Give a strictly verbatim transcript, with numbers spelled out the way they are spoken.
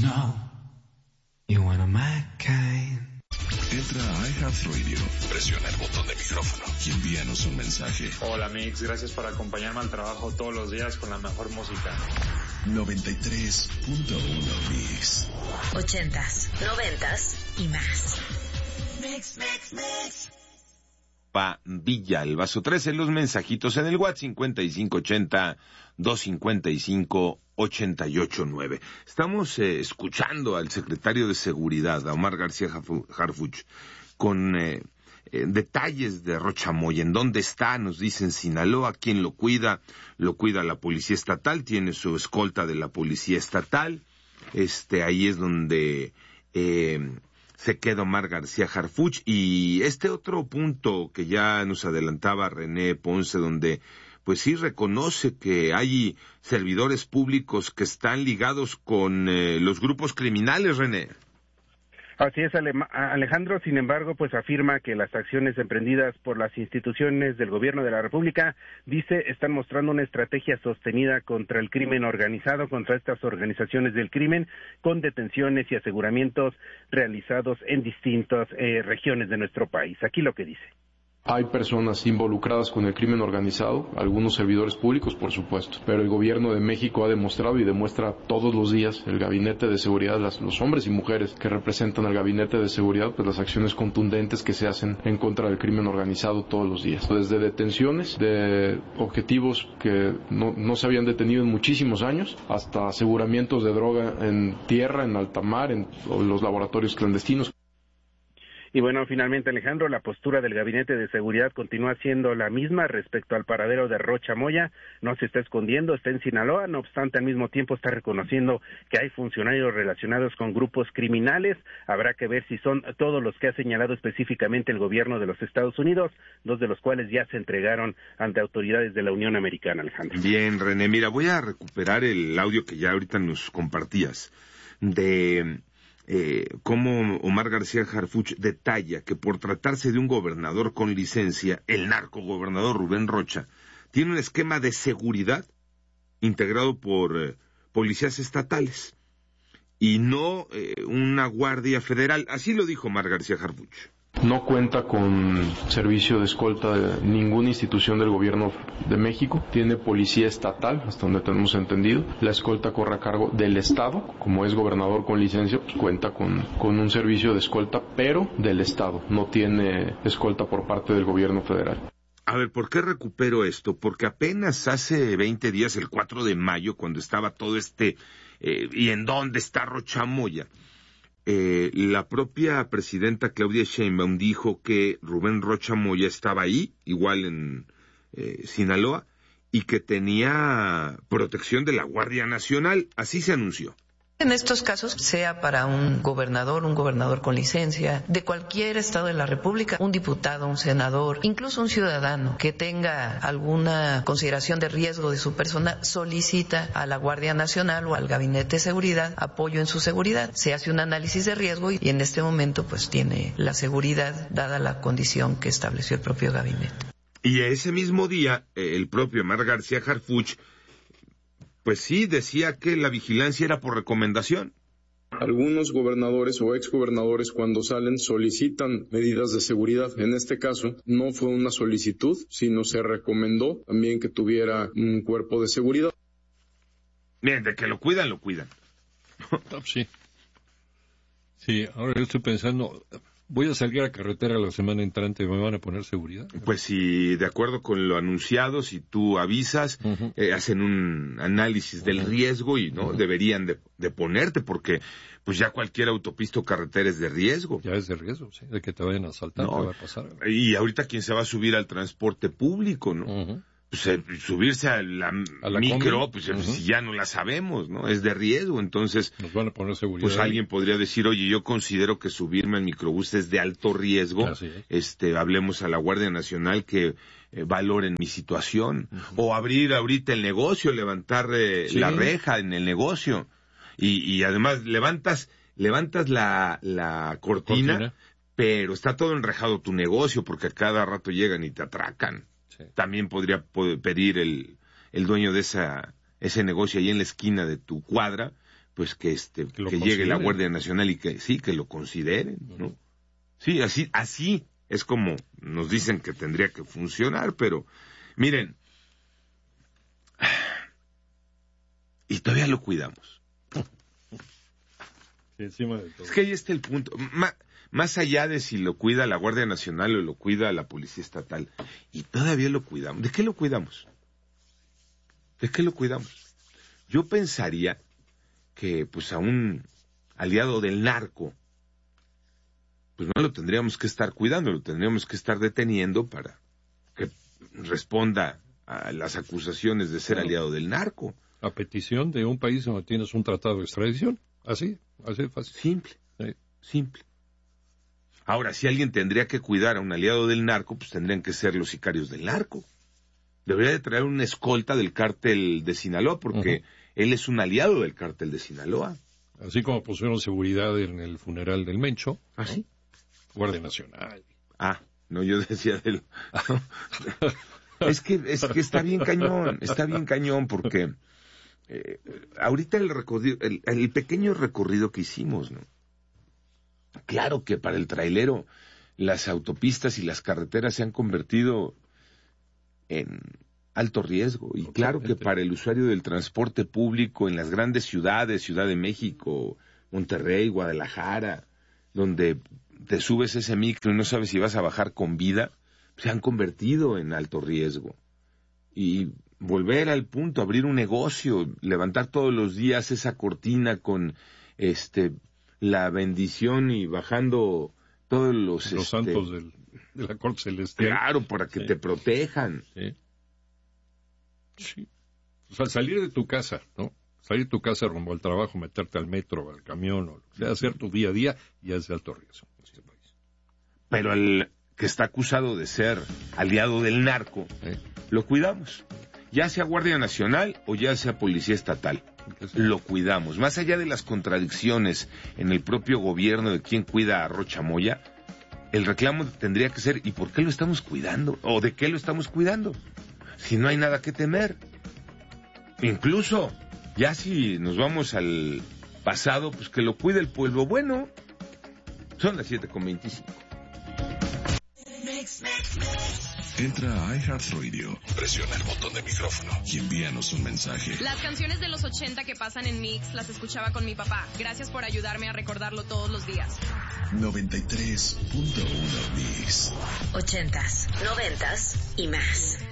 know you're one of my kind. Entra a iHeartRadio, presiona el botón de micrófono y envíanos un mensaje. Hola Mix, gracias por acompañarme al trabajo todos los días con la mejor música. noventa y tres punto uno Mix. Ochentas, noventas y más. Mix, mix, mix. Pa Villa, el vaso trece, los mensajitos en el WhatsApp cincuenta y cinco ochenta, doscientos cincuenta y cinco, ochenta y ocho nueve. Estamos eh, escuchando al secretario de Seguridad, a Omar García Harfuch, con eh, eh, detalles de Rocha Moya. ¿En dónde está? Nos dicen Sinaloa. ¿Quién lo cuida? Lo cuida la Policía Estatal, tiene su escolta de la Policía Estatal. Este, ahí es donde eh, se queda Omar García Harfuch. Y este otro punto que ya nos adelantaba René Ponce, donde pues sí reconoce que hay servidores públicos que están ligados con eh, los grupos criminales, René. Así es, Alejandro. Sin embargo, pues afirma que las acciones emprendidas por las instituciones del gobierno de la República, dice, están mostrando una estrategia sostenida contra el crimen organizado, contra estas organizaciones del crimen, con detenciones y aseguramientos realizados en distintas eh, regiones de nuestro país. Aquí lo que dice. Hay personas involucradas con el crimen organizado, algunos servidores públicos, por supuesto, pero el gobierno de México ha demostrado y demuestra todos los días, el gabinete de seguridad, las, los hombres y mujeres que representan al gabinete de seguridad, pues las acciones contundentes que se hacen en contra del crimen organizado todos los días. Desde detenciones de objetivos que no, no se habían detenido en muchísimos años, hasta aseguramientos de droga en tierra, en alta mar, en, en los laboratorios clandestinos. Y bueno, finalmente, Alejandro, la postura del Gabinete de Seguridad continúa siendo la misma respecto al paradero de Rocha Moya. No se está escondiendo, está en Sinaloa. No obstante, al mismo tiempo está reconociendo que hay funcionarios relacionados con grupos criminales. Habrá que ver si son todos los que ha señalado específicamente el gobierno de los Estados Unidos, dos de los cuales ya se entregaron ante autoridades de la Unión Americana, Alejandro. Bien, René, mira, voy a recuperar el audio que ya ahorita nos compartías de Eh, cómo Omar García Harfuch detalla que por tratarse de un gobernador con licencia, el narcogobernador Rubén Rocha tiene un esquema de seguridad integrado por eh, policías estatales y no eh, una guardia federal. Así lo dijo Omar García Harfuch. No cuenta con servicio de escolta de ninguna institución del gobierno de México. Tiene policía estatal, hasta donde tenemos entendido. La escolta corre a cargo del Estado. Como es gobernador con licencia, pues cuenta con, con un servicio de escolta, pero del Estado. No tiene escolta por parte del gobierno federal. A ver, ¿por qué recupero esto? Porque apenas hace veinte días, el cuatro de mayo, cuando estaba todo este... Eh, ¿y en dónde está Rocha Moya? Eh, la propia presidenta Claudia Sheinbaum dijo que Rubén Rocha Moya estaba ahí, igual en eh, Sinaloa, y que tenía protección de la Guardia Nacional. Así se anunció. En estos casos, sea para un gobernador, un gobernador con licencia, de cualquier estado de la República, un diputado, un senador, incluso un ciudadano que tenga alguna consideración de riesgo de su persona, solicita a la Guardia Nacional o al Gabinete de Seguridad apoyo en su seguridad. Se hace un análisis de riesgo y en este momento pues tiene la seguridad dada la condición que estableció el propio gabinete. Y ese mismo día, el propio Omar García Harfuch pues sí, decía que la vigilancia era por recomendación. Algunos gobernadores o exgobernadores cuando salen solicitan medidas de seguridad. En este caso no fue una solicitud, sino se recomendó también que tuviera un cuerpo de seguridad. Bien, de que lo cuidan, lo cuidan. Sí. Sí, ahora yo estoy pensando... Voy a salir a carretera la semana entrante, ¿me van a poner seguridad? Pues si de acuerdo con lo anunciado, si tú avisas, uh-huh. eh, hacen un análisis del uh-huh. riesgo y no uh-huh. deberían de, de ponerte, porque pues ya cualquier autopista o carretera es de riesgo. Ya es de riesgo, sí, de que te vayan a asaltar, no, te va a pasar. Y ahorita quién se va a subir al transporte público, ¿no? Uh-huh. Pues eh, subirse a la, a la micro, combi? pues uh-huh. si ya no la sabemos, ¿no? Es de riesgo, entonces... Nos van a poner seguridad. Pues alguien podría decir, oye, yo considero que subirme al microbús es de alto riesgo. Así es. Este, hablemos a la Guardia Nacional que eh, valoren mi situación. Uh-huh. O abrir ahorita el negocio, levantar eh, sí. la reja en el negocio. Y, y además levantas, levantas la, la cortina, cortina, pero está todo enrejado tu negocio porque a cada rato llegan y te atracan. También podría pedir el, el dueño de esa ese negocio ahí en la esquina de tu cuadra, pues que este que, que llegue la Guardia Nacional y que sí, que lo consideren, ¿no? Uh-huh. Sí, así, así es como nos dicen que tendría que funcionar, pero miren, y todavía lo cuidamos. Sí, encima de todo. Es que ahí está el punto. Más, más allá de si lo cuida la Guardia Nacional o lo cuida la Policía Estatal, y todavía lo cuidamos. ¿De qué lo cuidamos? ¿De qué lo cuidamos? Yo pensaría que pues a un aliado del narco, pues no lo tendríamos que estar cuidando, lo tendríamos que estar deteniendo para que responda a las acusaciones de ser claro. aliado del narco. A petición de un país donde tienes un tratado de extradición. Así, así de fácil. Simple, sí. simple. Ahora, si alguien tendría que cuidar a un aliado del narco, pues tendrían que ser los sicarios del narco. Debería de traer una escolta del cártel de Sinaloa, porque uh-huh. él es un aliado del cártel de Sinaloa. Así como pusieron seguridad en el funeral del Mencho. ¿Ah, sí? Guardia Nacional. Ah, no, yo decía del... es que es que está bien cañón, está bien cañón, porque eh, ahorita el recorrido, el, el pequeño recorrido que hicimos, ¿no? Claro que para el trailero las autopistas y las carreteras se han convertido en alto riesgo. Y Totalmente. Claro que para el usuario del transporte público en las grandes ciudades, Ciudad de México, Monterrey, Guadalajara, donde te subes ese micro y no sabes si vas a bajar con vida, se han convertido en alto riesgo. Y volver al punto, abrir un negocio, levantar todos los días esa cortina con este la bendición y bajando todos los... Los este, santos del, de la corte celestial. Claro, para que sí. te protejan. Sí. sí. O sea, salir de tu casa, ¿no? Salir de tu casa rumbo al trabajo, meterte al metro, al camión, o sea, hacer tu día a día, ya es de alto riesgo en este país. Pero el que está acusado de ser aliado del narco, ¿eh? lo cuidamos. Ya sea Guardia Nacional o ya sea Policía Estatal. Lo cuidamos. Más allá de las contradicciones en el propio gobierno de quién cuida a Rocha Moya, el reclamo tendría que ser, ¿y por qué lo estamos cuidando? ¿O de qué lo estamos cuidando? Si no hay nada que temer. Incluso, ya si nos vamos al pasado, pues que lo cuide el pueblo bueno. Son las siete con veinticinco. Entra a iHeartRadio, presiona el botón de micrófono y envíanos un mensaje. Las canciones de los ochenta que pasan en Mix las escuchaba con mi papá. Gracias por ayudarme a recordarlo todos los días. noventa y tres punto uno Mix. Ochentas, noventas y más.